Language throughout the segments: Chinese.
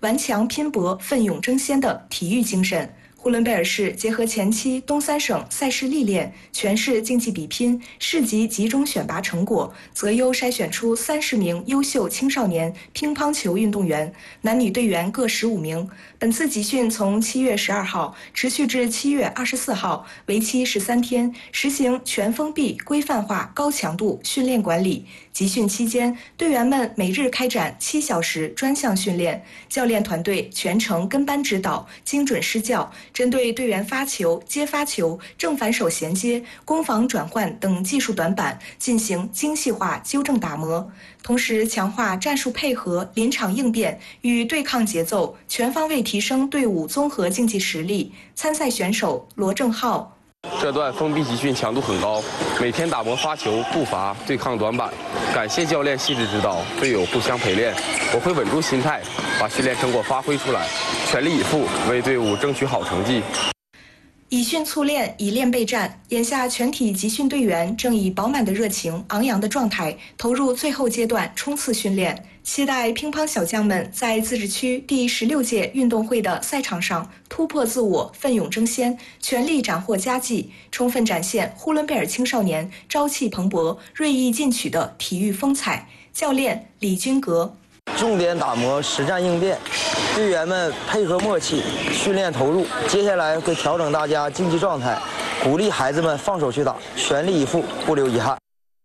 顽强拼搏、奋勇争先的体育精神。呼伦贝尔市结合前期东三省赛事历练、全市竞技比拼、市级集中选拔成果，择优筛选出30名优秀青少年乒乓球运动员，男女队员各15名。本次集训从7月12号持续至7月24号，为期13天，实行全封闭、规范化、高强度训练管理。集训期间，队员们每日开展7小时专项训练，教练团队全程跟班指导，精准施教，针对队员发球、接发球、正反手衔接、攻防转换等技术短板进行精细化纠正打磨，同时强化战术配合、临场应变与对抗节奏，全方位提升队伍综合竞技实力。参赛选手罗正浩。 这段封闭集训强度很高，每天打磨发球、步伐、对抗短板。感谢教练细致指导，队友互相陪练。我会稳住心态，把训练成果发挥出来，全力以赴，为队伍争取好成绩。 以训促练，以练备战。眼下全体集训队员正以饱满的热情、昂扬的状态投入最后阶段冲刺训练，期待乒乓小将们在自治区第16届运动会的赛场上突破自我、奋勇争先，全力斩获佳绩，充分展现呼伦贝尔青少年朝气蓬勃、锐意进取的体育风采。教练李军格。 重点打磨实战应变，队员们配合默契，训练投入。接下来会调整大家竞技状态，鼓励孩子们放手去打，全力以赴，不留遗憾。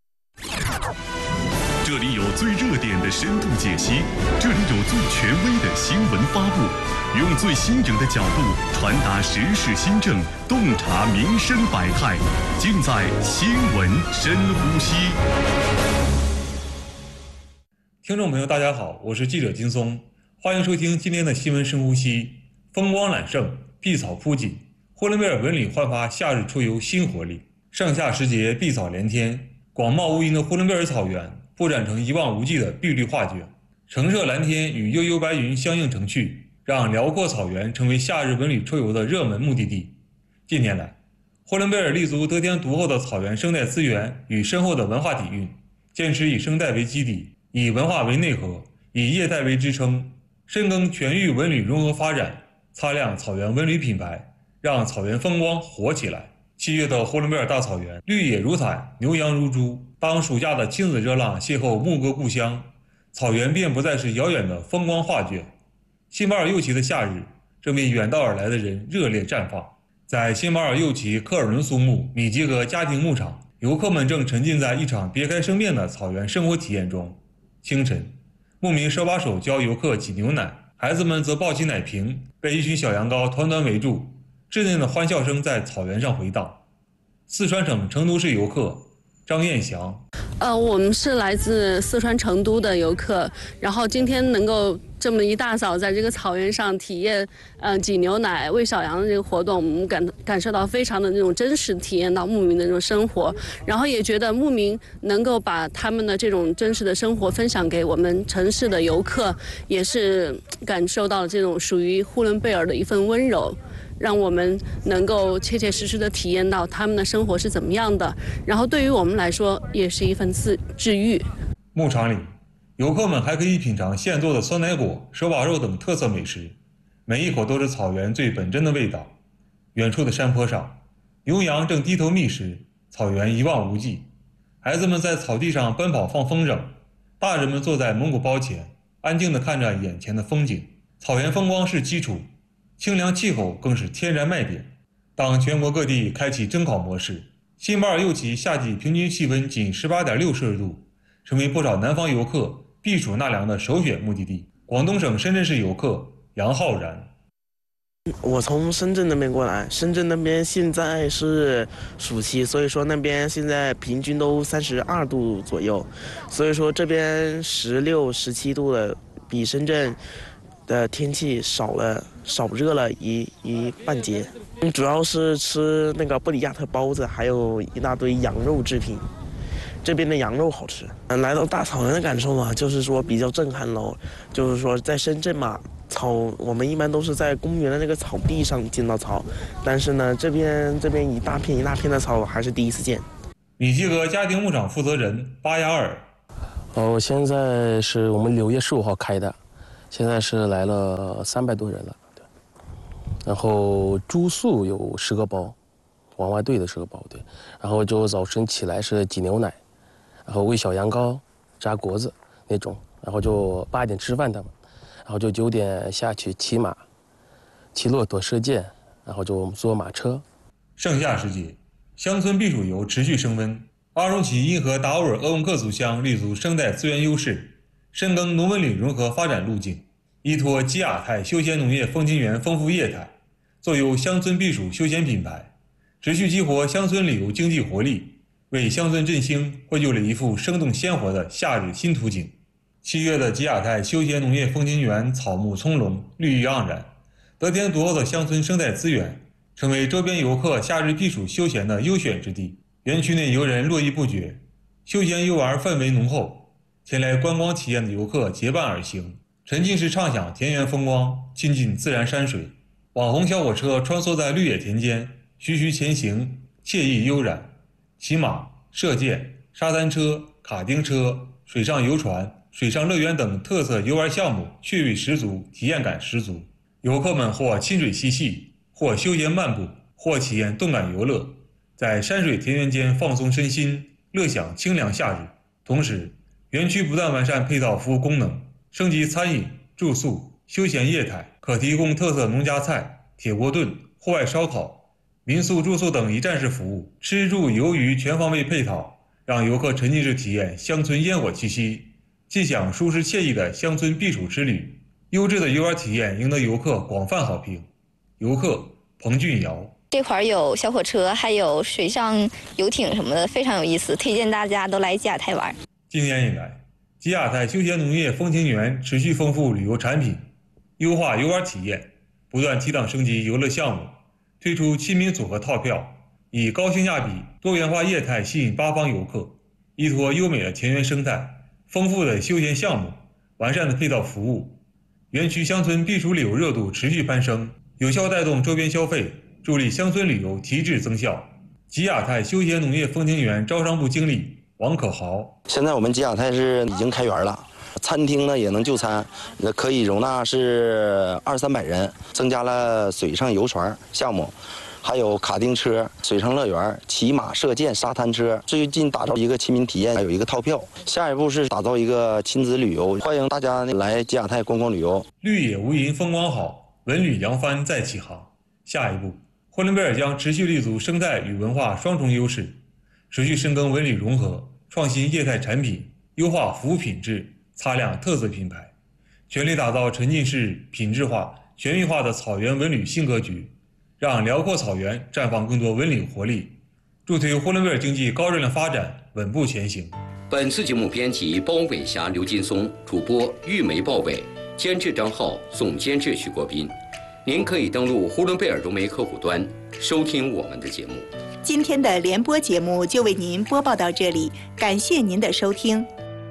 这里有最热点的深度解析，这里有最权威的新闻发布，用最新颖的角度传达时事新政，洞察民生百态，尽在新闻深呼吸。 听众朋友大家好，我是记者金松，欢迎收听今天的新闻深呼吸。风光揽胜，碧草铺锦，呼伦贝尔文旅焕发夏日出游新活力。盛夏时节，碧草连天，广袤无垠的呼伦贝尔草原布展成一望无际的碧绿画卷，橙色蓝天与悠悠白云相映成趣，让辽阔草原成为夏日文旅出游的热门目的地。近年来，呼伦贝尔立足得天独厚的草原生态资源与深厚的文化底蕴，坚持以生态为基底，以文化为内核，以业态为支撑，深耕全域文旅融合发展，擦亮草原文旅品牌，让草原风光活起来。7月的呼伦贝尔大草原，绿野如毯，牛羊如猪。当暑假的亲子热浪邂逅牧歌故乡，草原便不再是遥远的风光画卷。新马尔右旗的夏日正为远道而来的人热烈绽放。在新马尔右旗科尔伦苏牧米基格家庭牧场，游客们正沉浸在一场别开生面的草原生活体验中。清晨，牧民手把手教游客挤牛奶，孩子们则抱起奶瓶，被一群小羊羔团团围住，稚嫩的欢笑声在草原上回荡。四川省成都市游客张艳祥， 我们是来自四川成都的游客，然后今天能够这么一大早在这个草原上体验挤牛奶喂小羊的这个活动，我们感受到非常的那种真实体验到牧民的这种生活，然后也觉得牧民能够把他们的这种真实的生活分享给我们城市的游客，也是感受到了这种属于呼伦贝尔的一份温柔，让我们能够切切实实的体验到他们的生活是怎么样的，然后对于我们来说也是一份治愈。 牧场里，游客们还可以品尝现做的酸奶果、手把肉等特色美食，每一口都是草原最本真的味道。远处的山坡上，牛羊正低头觅食，草原一望无际。孩子们在草地上奔跑放风筝，大人们坐在蒙古包前，安静地看着眼前的风景。草原风光是基础，清凉气候更是天然卖点。当全国各地开启蒸烤模式，新马尔右旗夏季平均气温仅18.6摄氏度，成为不少南方游客避暑纳凉的首选目的地。广东省深圳市游客杨浩然， 我从深圳那边过来，深圳那边现在是暑期，所以说那边现在平均都32度左右，所以说这边16、17度的，比深圳的天气少热了一半截。主要是吃那个布里亚特包子，还有一大堆羊肉制品。这边的羊肉好吃。来到大草原的感受嘛，就是说比较震撼喽。就是说在深圳嘛，我们一般都是在公园的那个草地上见到草，但是呢，这边一大片一大片的草还是第一次见。 米基格家庭牧场负责人巴雅尔， 现在是我们6月15号开的， 现在是来了300多人了，对。然后住宿有10个包，往外兑的10个包，对。然后就早晨起来是挤牛奶，然后喂小羊羔、炸果子那种，然后就8点吃饭他们，然后就9点下去骑马、骑骆驼射箭，然后就坐马车。 盛夏时节，乡村避暑游持续升温。阿荣旗因和达斡尔鄂温克族乡立足生态资源优势，深耕农文旅融合发展路径，依托吉亚泰休闲农业风情园丰富业态，坐拥乡村避暑休闲品牌，持续激活乡村旅游经济活力，为乡村振兴绘就了一幅生动鲜活的夏日新图景。7月的吉亚泰休闲农业风情园草木葱茏，绿意盎然，得天独厚的乡村生态资源，成为周边游客夏日避暑休闲的优选之地。园区内游人络绎不绝，休闲游玩氛围浓厚，前来观光体验的游客结伴而行，沉浸式畅享田园风光，亲近自然山水。网红小火车穿梭在绿野田间，徐徐前行，惬意悠然。骑马、射箭、沙滩车、卡丁车、水上游船、水上乐园等特色游玩项目趣味十足，体验感十足。游客们或亲水嬉戏，或休闲漫步，或体验动感游乐，在山水田园间放松身心，乐享清凉夏日。同时，园区不断完善配套服务功能，升级餐饮、住宿、休闲业态，可提供特色农家菜、铁锅炖、户外烧烤、民宿住宿等一站式服务，吃住游娱全方位配套，让游客沉浸式体验乡村烟火气息，既享舒适惬意的乡村避暑之旅。优质的游玩体验赢得游客广泛好评。游客彭俊尧。 这块有小火车，还有水上游艇什么的，非常有意思，推荐大家都来吉亚泰玩。 今年以来，吉亚泰休闲农业风情园持续丰富旅游产品，优化游玩体验，不断提档升级游乐项目，推出亲民组合套票，以高性价比、多元化业态吸引八方游客。依托优美的田园生态、丰富的休闲项目、完善的配套服务，园区乡村避暑旅游热度持续攀升，有效带动周边消费，助力乡村旅游提质增效。吉亚泰休闲农业风情园招商部经理王可豪： 现在我们吉亚泰是已经开园了，餐厅呢也能就餐，可以容纳是200-300人，增加了水上游船项目，还有卡丁车、水上乐园、骑马、射箭、沙滩车。最近打造一个亲民体验，还有一个套票。下一步是打造一个亲子旅游，欢迎大家来吉亚泰观光旅游。 绿野无垠，风光好，文旅扬帆再起航。下一步，呼伦贝尔将持续立足生态与文化双重优势，持续深耕文旅融合，创新业态产品，优化服务品质，擦亮特色品牌，全力打造沉浸式、品质化、全域化的草原文旅新格局，让辽阔草原绽放更多文旅活力，助推呼伦贝尔经济高热量发展稳步前行。 本次节目编辑包伟霞、刘金松，主播玉梅、鲍伟，监制张浩，总监制许国斌。您可以登录呼伦贝尔融媒客户端收听我们的节目。 今天的联播节目就为您播报到这里，感谢您的收听。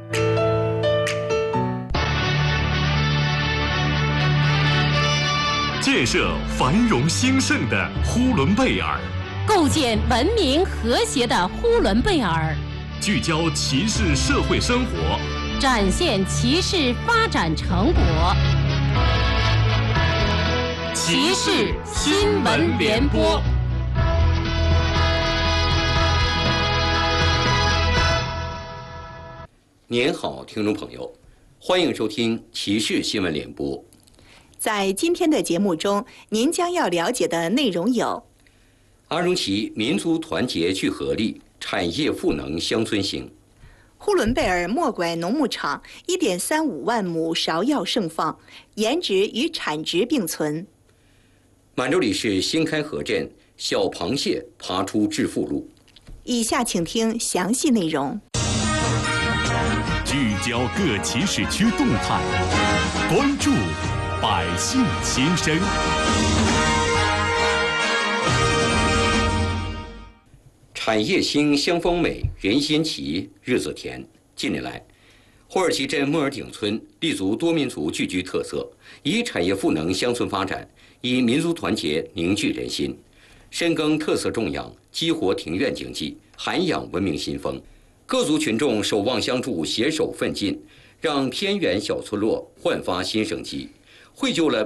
建设繁荣兴盛的呼伦贝尔， 构建文明和谐的呼伦贝尔， 聚焦骑士社会生活， 展现骑士发展成果。骑士新闻联播。 您好，听众朋友，欢迎收听骑士新闻联播。 在今天的节目中，您将要了解的内容有： 阿荣旗民族团结聚合力，产业赋能乡村行； 呼伦贝尔莫拐农牧场1.35万亩芍药盛放，颜值与产值并存； 满洲里市新开河镇小螃蟹爬出致富路。 以下请听详细内容。 聚焦各骑士区动态，关注百姓心声。 产业兴，乡风美，人心齐，日子甜。近年来，霍尔旗镇莫尔顶村立足多民族聚居特色，以产业赋能乡村发展，以民族团结凝聚人心，深耕特色种养，激活庭院经济，涵养文明新风。各族群众守望相助，携手奋进， 让偏远小村落焕发新生机，绘就了